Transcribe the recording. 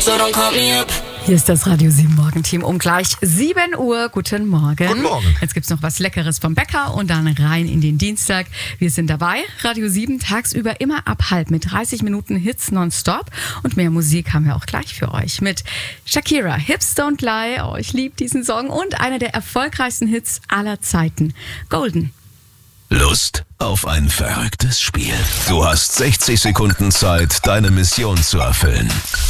so don't call me up. Hier ist das Radio 7 Morgenteam um gleich 7 Uhr. Guten Morgen. Guten Morgen. Jetzt gibt's noch was Leckeres vom Bäcker und dann rein in den Dienstag. Wir sind dabei. Radio 7 tagsüber immer ab halb mit 30 Minuten Hits nonstop. Und mehr Musik haben wir auch gleich für euch mit Shakira, Hips Don't Lie. Oh, ich liebe diesen Song. Und einer der erfolgreichsten Hits aller Zeiten, Golden. Lust auf ein verrücktes Spiel? Du hast 60 Sekunden Zeit, deine Mission zu erfüllen.